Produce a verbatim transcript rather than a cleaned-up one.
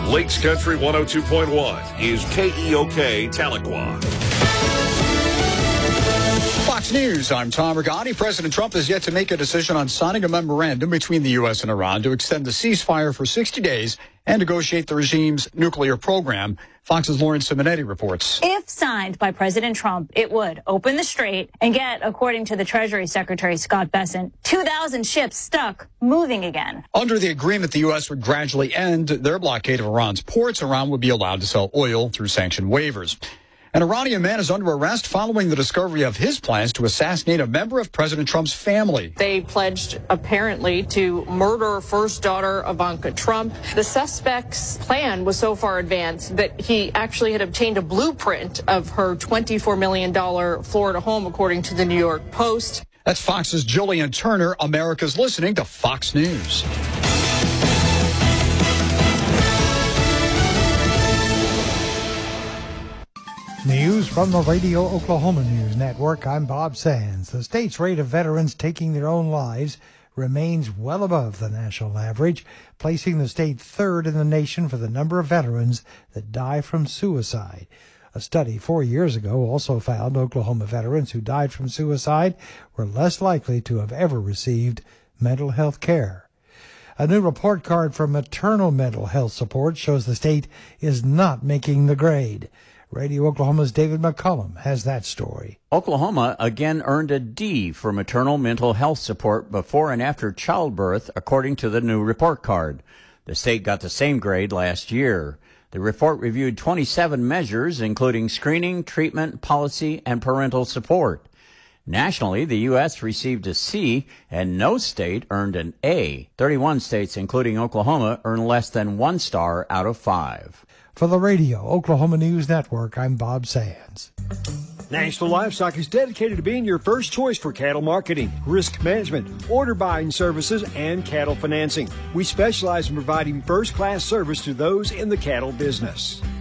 Lakes Country one oh two point one is K E O K Tahlequah. Fox News, I'm Tom Rigotti. President Trump has yet to make a decision on signing a memorandum between the U S and Iran to extend the ceasefire for sixty days and negotiate the regime's nuclear program. Fox's Lauren Simonetti reports. If signed by President Trump, it would open the strait and get, according to the Treasury Secretary Scott Bessent, two thousand ships stuck moving again. Under the agreement, the U S would gradually end their blockade of Iran's ports. Iran would be allowed to sell oil through sanction waivers. An Iranian man is under arrest following the discovery of his plans to assassinate a member of President Trump's family. They pledged, apparently, to murder first daughter Ivanka Trump. The suspect's plan was so far advanced that he actually had obtained a blueprint of her twenty-four million dollars Florida home, according to the New York Post. That's Fox's Jillian Turner. America's listening to Fox News. News from the Radio Oklahoma News Network. I'm Bob Sands. The state's rate of veterans taking their own lives remains well above the national average, placing the state third in the nation for the number of veterans that die from suicide. A study four years ago also found Oklahoma veterans who died from suicide were less likely to have ever received mental health care. A new report card for maternal mental health support shows the state is not making the grade. Radio Oklahoma's David McCullum has that story. Oklahoma again earned a D for maternal mental health support before and after childbirth, according to the new report card. The state got the same grade last year. The report reviewed twenty-seven measures, including screening, treatment, policy, and parental support. Nationally, the U S received a C, and no state earned an A. thirty-one states, including Oklahoma, earned less than one star out of five. For the Radio Oklahoma News Network, I'm Bob Sands. National Livestock is dedicated to being your first choice for cattle marketing, risk management, order buying services, and cattle financing. We specialize in providing first-class service to those in the cattle business.